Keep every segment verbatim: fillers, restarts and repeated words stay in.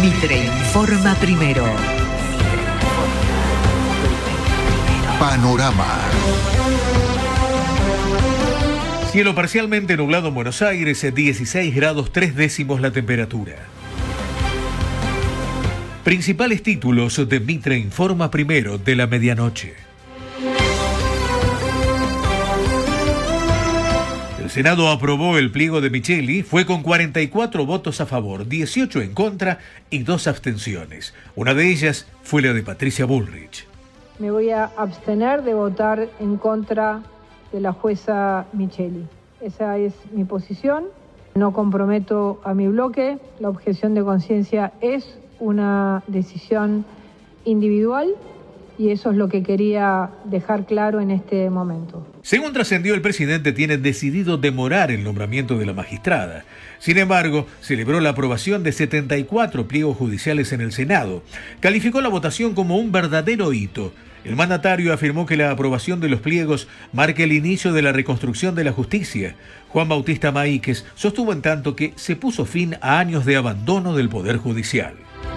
Mitre informa primero. Panorama. Cielo parcialmente nublado en Buenos Aires, dieciséis grados tres décimos la temperatura. Principales títulos de Mitre informa primero de la medianoche. El Senado aprobó el pliego de Micheli, fue con cuarenta y cuatro votos a favor, dieciocho en contra y dos abstenciones. Una de ellas fue la de Patricia Bullrich. Me voy a abstener de votar en contra de la jueza Micheli. Esa es mi posición. No comprometo a mi bloque. La objeción de conciencia es una decisión individual y eso es lo que quería dejar claro en este momento. Según trascendió, el presidente tiene decidido demorar el nombramiento de la magistrada. Sin embargo, celebró la aprobación de setenta y cuatro pliegos judiciales en el Senado. Calificó la votación como un verdadero hito. El mandatario afirmó que la aprobación de los pliegos marca el inicio de la reconstrucción de la justicia. Juan Bautista Maíquez sostuvo en tanto que se puso fin a años de abandono del Poder Judicial.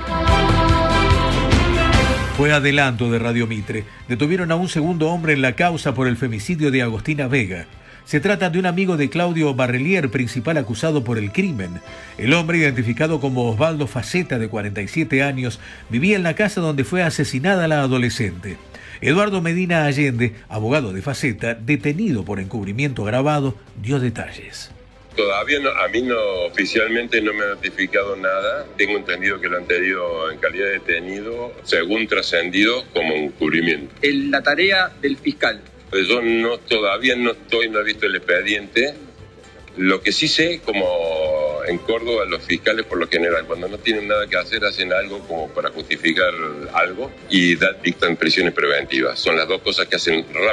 Fue adelanto de Radio Mitre. Detuvieron a un segundo hombre en la causa por el femicidio de Agostina Vega. Se trata de un amigo de Claudio Barrelier, principal acusado por el crimen. El hombre, identificado como Osvaldo Faceta, de cuarenta y siete años, vivía en la casa donde fue asesinada la adolescente. Eduardo Medina Allende, abogado de Faceta, detenido por encubrimiento agravado, dio detalles. Todavía no, a mí no, oficialmente no me ha notificado nada. Tengo entendido que lo han tenido en calidad de detenido, según trascendido, como encubrimiento. En la tarea del fiscal. Pues yo no, todavía no estoy, no he visto el expediente. Lo que sí sé, como en Córdoba, los fiscales por lo general, cuando no tienen nada que hacer, hacen algo como para justificar algo y da, dictan prisiones preventivas. Son las dos cosas que hacen rápido.